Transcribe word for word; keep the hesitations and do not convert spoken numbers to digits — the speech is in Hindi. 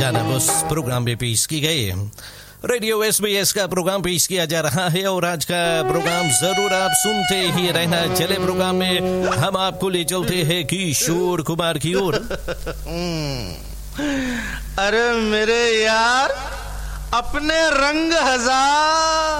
गाना उस प्रोग्राम में पेश की गई। रेडियो एसबीएस का प्रोग्राम पेश किया जा रहा है और आज का प्रोग्राम जरूर आप सुनते ही रहना। चले प्रोग्राम में हम आपको ले चलते हैं किशोर कुमार की ओर। अरे मेरे यार, अपने रंग हजार